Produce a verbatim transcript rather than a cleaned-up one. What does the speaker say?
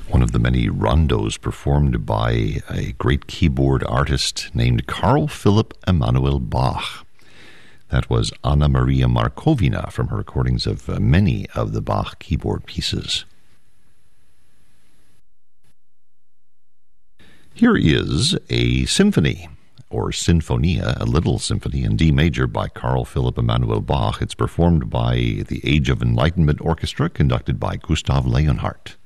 one of the many rondos performed by a great keyboard artist named Carl Philipp Emanuel Bach. That was Anna Maria Markovina from her recordings of uh, many of the Bach keyboard pieces. Here is a symphony, or Sinfonia, a little symphony in D major by Carl Philipp Emanuel Bach. It's performed by the Age of Enlightenment Orchestra, conducted by Gustav Leonhardt.